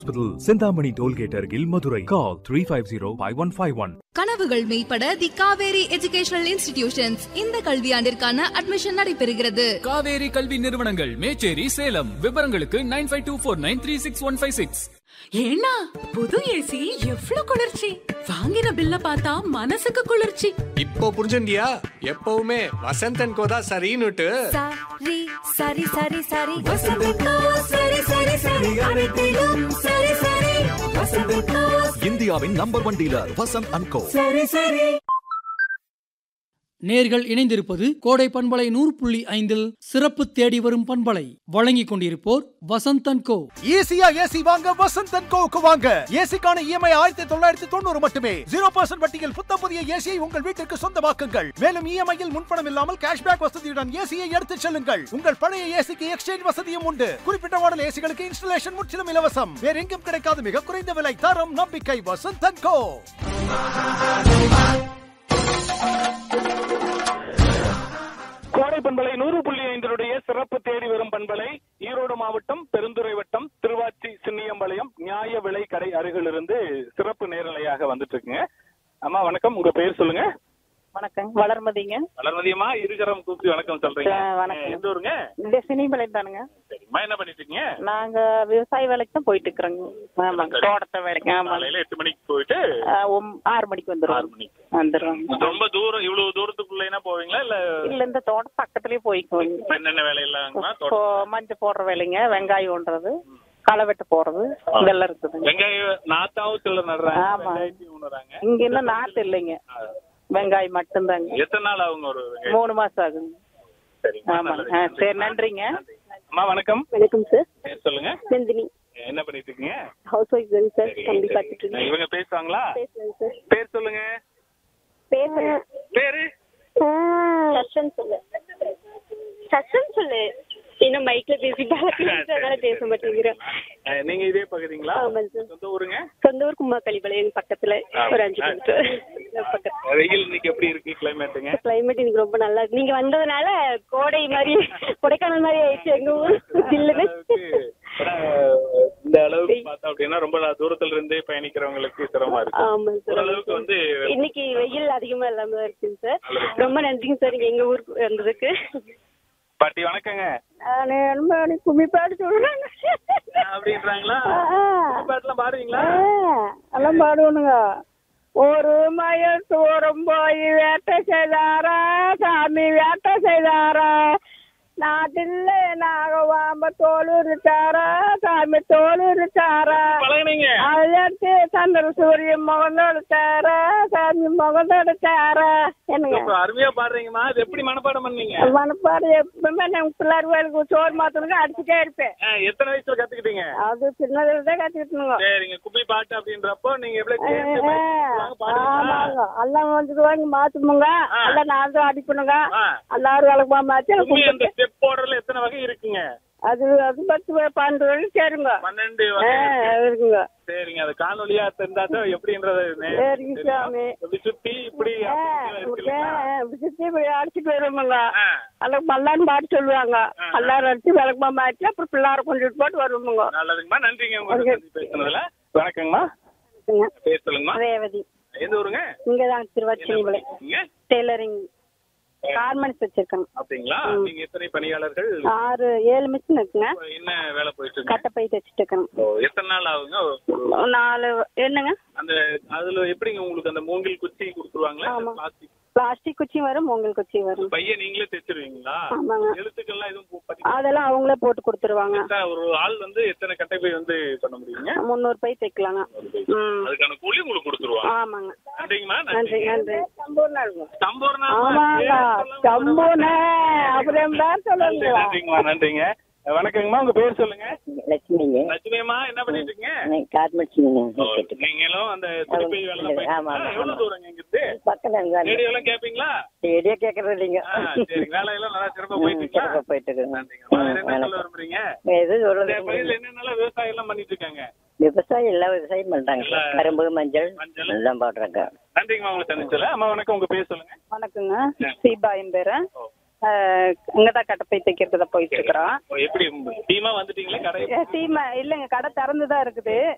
Hospital, Sindhamani Tollgate அருகில் Madurai. Call 350-5151. கனவுகள் மெய்ப்பட தி Kaveri educational institutions இந்த கல்வியாண்டிற்கான அட்மிஷன் நடைபெறுகிறது. காவேரி கல்வி நிறுவனங்கள் மேச்சேரி சேலம். விவரங்களுக்கு 9524936156. ஏன்னா புது ஏசி எவ்வளவு குளிர்ச்சி, வாங்கின பில்ல பார்த்தா மனசுக்கு குளிர்ச்சி. இப்போ புரிஞ்சுண்டியா? எப்பவுமே வசந்தன் கோதா சரின்னுட்டு. சரி சரி சரி சரி வசந்தன் கோ சரி சரி சரி அனைத்திலும் சரி சரி வசந்தன் கோ. இந்தியாவின் நம்பர் 1 டீலர் வசந்த் அண்ட் கோ. சரி சரி. நேர்கள் இணைந்திருப்பது கோடை பண்பலை 100.5 சிறப்பு தேடி வரும் பண்பலை. வழங்கிக் கொண்டிருப்போர் வசந்தன் கோ. ஈஸியா ஏசி வாங்க வசந்தன் கோவுக்கு வாங்க. ஏசிக்கான இஎம்ஐ 1990 மட்டுமே. 0% வட்டியில் புத்தம் புதிய ஏசியை உங்கள் வீட்டிற்கு சொந்தமாக்குங்கள். மேலும் இஎம்ஐயில் முன்பணம் இல்லாமல் கேஷ்பேக் வசதியுடன் ஏசியை எடுத்துச் செல்லுங்கள். உங்கள் பழைய ஏசிக்கு எக்ஸ்சேஞ்ச் வசதியும் உண்டு. குறிப்பிட்ட மாடல் ஏசிகளுக்கு இன்ஸ்டலேஷன் முற்றிலும் இலவசம். வேற எங்கும் கிடைக்காத மிக குறைந்த விலை, தரம், நம்பிக்கை வசந்தன் கோ. கோடை பண்பலை 100.5 சிறப்பு தேடி வரும் பண்பலை ஈரோடு மாவட்டம் பெருந்துறை வட்டம் திருவாச்சி சின்னியம்பாளையம் நியாய விலை கடை அருகிலிருந்து சிறப்பு நேரலையாக வந்துட்டு இருக்குங்க. அம்மா வணக்கம், உங்க பெயர் சொல்லுங்க. வணக்கம், வளர்மதிங்க. வளர்மதியம்மா, இருகரம் கூப்பி வணக்கம் சொல்றீங்க. வணக்கம். எந்த ஊருங்க? இந்த சினிபாளையம் தானுங்க. சரிம்மா, என்ன பண்ணிட்டு இருக்கீங்க? நாங்க விவசாய வேலைக்கு தான் போயிட்டு இருக்கிறோங்க. ஆமாங்க, தோட்டத்தை வேலைக்கு. ஆமா, காலையில 8 மணிக்கு போயிட்டு 6 மணிக்கு வந்துருவோம். 6 மணிக்கு வந்துடுறோம். ரொம்ப தூரம், இவ்வளவு தூரத்துக்குள்ளேனா போவீங்களா இல்ல? இல்ல, இந்த தோட்டம் பக்கத்துலயே போய்க்குவோங்க. என்னென்ன வேலையெல்லாம்? மஞ்சள் போடுற வேலைங்க, வெங்காயம் ஒன்றது, களை வெட்ட போறது, இதெல்லாம் இருக்குது. வெங்காயம் நாத்தாவும் சில நடுறாங்க. ஆமா, இங்க இன்னும் நாத்து இல்லைங்க, வெங்காயம் மட்டும்தாங்க. எத்தனை நாள் ஆகுங்க? ஒரு 3 மாசம் ஆகுங்க. சரி, நன்றிங்க. அம்மா வணக்கம். வணக்கம் சார். பேர் சொல்லுங்க. நந்தினி. என்ன பண்ணிட்டு இருக்கீங்க? ஹவுஸ் ஒய்ஃப் தான் சார். தம்பி பார்த்துட்டு இருக்கேன். இவங்க பேசுவாங்களா? பேசுறேன் சார். பேர் சொல்லுங்க. பேசுறேன். பேரு சஷன் சொல்லு. சஷன் சொல்லு. இன்னும் மைக்ல பேசி பழக்கல பேச மாட்டேங்கிறேன். நீங்க இதே பகுதிங்களா? ஆமா சார். சொந்த ஊருங்க? சொந்த ஊர் கும்மாக்கலிபாளையம் பக்கத்துல ஒரு 5 கிலோமீட்டர். வெயில் இன்னைக்கு எப்படி இருக்கு கிளைமேட்டுங்க? கிளைமேட் இன்னைக்கு ரொம்ப நல்லா இருக்கு. நீங்க வந்ததுனால கோடை மாதிரி கொடைக்கானல் மாதிரி ஆயிடுச்சு எங்க ஊர். ஜில்லுன்னு இந்த அளவுக்கு பார்த்தா அப்படின்னா ரொம்ப தூரத்துல இருந்தே பயணிக்கிறவங்களுக்கு சிரமமா இருக்கு. ஆமா சார். ஓரளவுக்கு வந்து இன்னைக்கு வெயில் அதிகமா இல்லாம இருக்குங்க சார். ரொம்ப நன்றிங்க சார் எங்க ஊருக்கு வந்ததுக்கு. பாட்டி வணக்கங்க. கும்மி பாட்டு சொல்றாங்க அப்படின்றாங்களா? பாட்டுலாம் பாடுவீங்களா? எல்லாம் பாடுவனுங்க. ஒரு மயில் தூரம் போய் வேட்டை செய்தாரா, சாமி வேட்டை செய்தாரா, நாட்டில் நாகவாம்ப தோல் இருட்டாரா, சாமி தோல் இருட்டாரா, அதற்கு சந்திர சூரியன் முகந்தெடுத்தாரா, சாமி முகந்தெடுத்தாரா. என்னங்க அருமையா பாடுறீங்கம்மா. அது எப்படி மனப்பாடம் பண்ணீங்க? மனப்பாடு எப்பவுமே நாங்க பிள்ளார் வேலைக்கு சோறு மாத்தணுங்க அடிச்சுட்டே இருப்பேன். எத்தனை வயசுல கத்துக்கிட்டீங்க? அது சின்னதுல தான் கத்துக்கிட்டுங்க. சரிங்க. கும்மி பாட்டு அப்படின்றப்போ நீங்க எவ்வளவு எல்லாம் வந்துடுவாங்க மாத்துமுங்க, எல்லாம் நான் தான் அடிப்பணுங்க. எல்லாரும் விளக்குமா மாத்தி ஸ்டெப் போடுறதுல எத்தனை வகை இருக்குங்க? அது 10 12 வரை சேருங்க. 12 இருக்குங்க. சரிங்க. அது காணொலியா இருந்தா தான் எப்படின்றது எப்படி சுத்தி இப்படி சுத்தி அடிச்சுட்டு வருவாங்க. எல்லாம் பல்லான்னு பாட்டு சொல்லுவாங்க. எல்லாரும் அடிச்சு விளக்குமா மாற்றி அப்புறம் பிள்ளார கொண்டுட்டு போட்டு வருவாங்க. நல்லதுங்கம்மா, நன்றிங்க உங்களுக்கு பேசுனதுல. வணக்கங்கம்மா. பேர் சொல்லுங்கம்மா. ரேவதி. எந்த ஊருங்க? இங்கதான் திருவாச்சி. டெய்லரிங் கார்மெண்ட்ஸ் வச்சிருக்கேன். அப்படிங்களா? நீங்க எத்தனை பணியாளர்கள்? 6-7 மிஷின் இருக்குங்க. என்ன வேலை போயிட்டு இருக்கு? கட்டப்பை தச்சிட்டு இருக்கேன். எத்தனை நாள் ஆகுங்க? 4. என்னங்க? அந்த அதுல எப்படிங்க உங்களுக்கு அந்த மூங்கில் குச்சி கொடுத்துருவாங்களா? பிளாஸ்டிக் குச்சி வரும், மூங்கில் குச்சி வரும். பைய நீங்களே தைச்சிருவீங்களா? ஆமாங்க. எழுத்துக்கள்லாம் எதுவும் அதெல்லாம் அவங்களே போட்டு கொடுத்துருவாங்க. ஒரு ஆள் வந்து எத்தனை கட்டை பை வந்து பண்ண முடியுங்க? 300 பை தைக்கலாங்க. அதுக்கான கூலி உங்களுக்கு கொடுத்துருவாங்க. ஆமாங்க. நன்றிங்கம்மா. நன்றி நன்றி. சம்பூர்ணா. ஆமாங்க, சம்பூர்ணா அப்புறம் தான் சொல்லுங்க. நன்றிங்கம்மா, நன்றிங்க. வணக்கங்கம்மா, உங்க பேர் சொல்லுங்க. லட்சுமிங்க. லட்சுமியம்மா, என்ன பண்ணிட்டு இருக்கீங்க? கார்மெண்ட்ஸ். நீங்களும் அந்த துணிப்பை வேலை எவ்வளவு தூரம் இங்கிருந்து? பக்கத்துல ரேடியோ எல்லாம் கேப்பீங்களா? ரேடியோ கேட்கறது இல்லைங்க. சரி, வேலையெல்லாம் நல்லா சிறப்பா போயிட்டு இருக்கா? போயிட்டு இருக்கு. என்ன சொல்ல விரும்புறீங்க? எது சொல்றது? என்னென்ன விவசாயம் எல்லாம் பண்ணிட்டு இருக்காங்க? விவசாயம் எல்லாம் விவசாயம் பண்றாங்க. கரும்பு, மஞ்சள் எல்லாம் போடுறாங்க. நன்றிங்கம்மா, உங்களை சந்திச்சல. அம்மா வணக்கம், உங்க பேர் சொல்லுங்க. வணக்கங்க, சீபா என் பேரு. அங்கதான் கட்டப்பை தைக்கிறதுல போயிட்டு இருக்கிறோம். எப்படி டீமா வந்துட்டீங்களா? கடை டீமா இல்லைங்க, கடை திறந்துதான் இருக்குது.